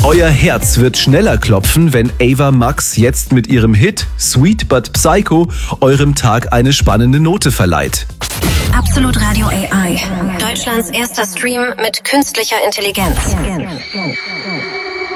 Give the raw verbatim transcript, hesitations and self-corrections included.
Euer Herz wird schneller klopfen, wenn Ava Max jetzt mit ihrem Hit Sweet But Psycho eurem Tag eine spannende Note verleiht. Absolut Radio A I. Deutschlands erster Stream mit künstlicher Intelligenz.